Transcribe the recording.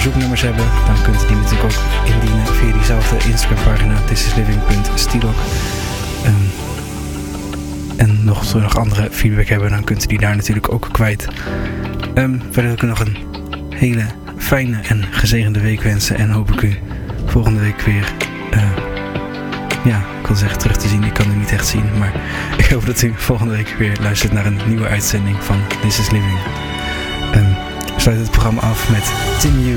verzoeknummers hebben, dan kunt u die natuurlijk ook indienen via diezelfde Instagram-pagina thisisliving.stilok. En als we nog andere feedback hebben, dan kunt u die daar natuurlijk ook kwijt. Verder wil ik u nog een hele fijne en gezegende week wensen. En hoop ik u volgende week weer, ik wil zeggen terug te zien. Ik kan u niet echt zien, maar ik hoop dat u volgende week weer luistert naar een nieuwe uitzending van This is Living. Sluit het programma af met Tim